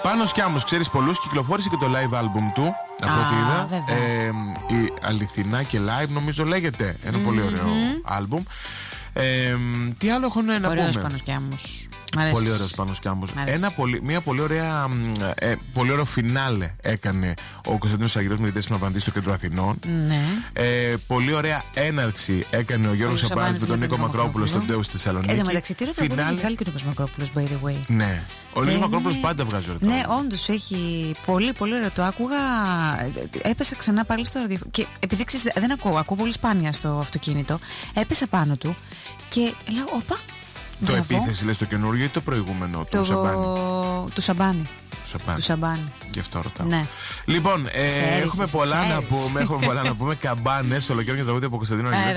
Πάνος Κιάμος, ξέρεις πολλούς, κυκλοφόρησε και το live album του. Από ό,τι είδα. Η Αληθινά και live, νομίζω λέγεται. Ένα πολύ ωραίο album. Τι άλλο έχω να πούμε. Ωραίος Πάνος Κιάμος. Πολύ ωραίος Πάνος Κιάμος. Μια πολύ ωραία, πολύ ωραίο φινάλε έκανε ο Κωνσταντίνος Αργυρός με την απαντήσει στο Κέντρο Αθηνών. Ναι. Πολύ ωραία έναρξη έκανε ο Γιώργος Σαμπάνης με τον Νίκο Μακρόπουλο στον Ντέου στη Θεσσαλονίκη. Εν τω μεταξύ, τι ρωτάω, δεν βγάλει και ο Νίκος Μακρόπουλος, by the way. Ναι. Ο Νίκος Μακρόπουλος πάντα βγάζει ωραία. Ναι, όντως έχει πολύ πολύ ωραίο. Το άκουγα. Έπεσα ξανά πάλι στο ραδιόφωνο. Και επειδή ξέρεις, δεν ακούω πολύ σπάνια στο αυτοκίνητο, έπεσα πάνω του και λέω, όπα. Το επίθεση λες το καινούργιο ή το προηγούμενο του Σαμπάνη? Του Σαμπάνη. Του Σαμπάνη. Γι' αυτό ρωτάω. Ναι. Λοιπόν, έχουμε πολλά να πούμε. Καμπάνες, ολοκαίρια τραγούδια από Κωνσταντίνο Αργυρό.